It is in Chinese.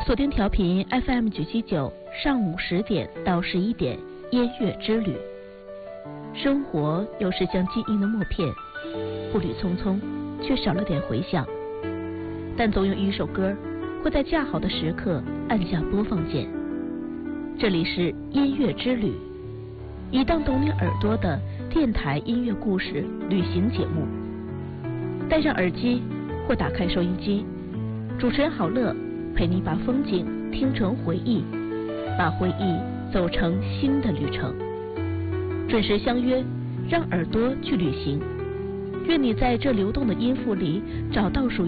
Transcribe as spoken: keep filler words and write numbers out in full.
锁定调频 F M 九七九，上午十点到十一点，音乐之旅。生活有时像记忆的默片，步履匆匆，却少了点回响。但总有一首歌会在恰好的时刻按下播放键。这里是音乐之旅，一档懂你耳朵的电台音乐故事旅行节目。戴上耳机或打开收音机，主持人郝乐陪你把风景听成回忆，把回忆走成新的旅程。准时相约，让耳朵去旅行。愿你在这流动的音符里找到属于